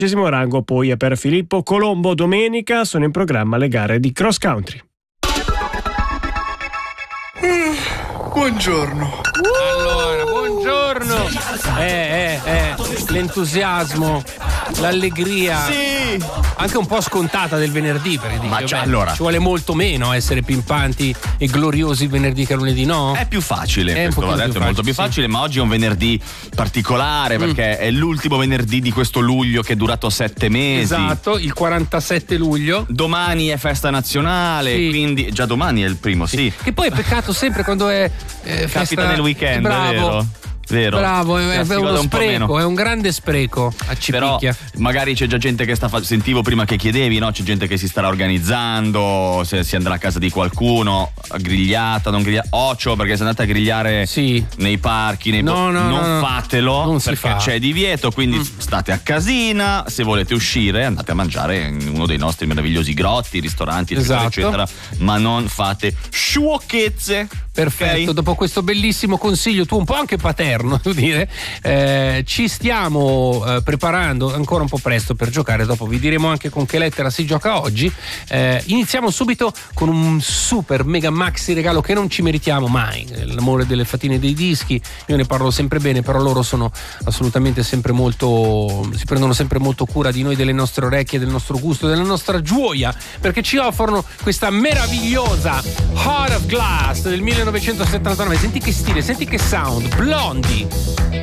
rango poi è per Filippo Colombo. Domenica sono in programma le gare di cross country. Buongiorno. Allora, buongiorno. L'entusiasmo, l'allegria. Sì. Anche un po' scontata del venerdì, perché dici, Ma già, allora, ci vuole molto meno essere pimpanti e gloriosi il venerdì che lunedì, no? è più facile, È un questo va pochino detto, più è molto più facile, facile, ma oggi è un venerdì particolare perché è l'ultimo venerdì di questo luglio che è durato 7 mesi. Esatto, il 47 luglio. Domani è festa nazionale, Sì. quindi già domani è il primo, sì. Che poi è peccato sempre quando è Capita festa... nel weekend, Bravo. Vero. Bravo, Si è assimila uno un po' meno. spreco, è un grande spreco. Però Accipicchia. magari c'è già gente che sentivo prima che chiedevi, no? C'è gente che si starà organizzando, se si andrà a casa di qualcuno, grigliata, non grigliata, ocio, perché se andate a grigliare Sì. nei parchi, nei non fatelo, Non si perché fa. c'è divieto, quindi state a casina, se volete uscire andate a mangiare in uno dei nostri meravigliosi grotti, ristoranti, eccetera, Esatto. eccetera, ma non fate sciocchezze. Perfetto, ok? dopo questo bellissimo consiglio, tu un po' anche paterno, devo dire, ci stiamo preparando ancora un po' presto per giocare, dopo vi diremo anche con che lettera si gioca oggi. Iniziamo subito con un super mega maxi regalo che non ci meritiamo mai, l'amore delle fatine dei dischi. Io ne parlo sempre bene, però loro sono assolutamente sempre molto, si prendono sempre molto cura di noi, delle nostre orecchie, del nostro gusto, della nostra gioia, perché ci offrono questa meravigliosa Heart of Glass del 1979. Senti che stile, senti che sound, Blondie.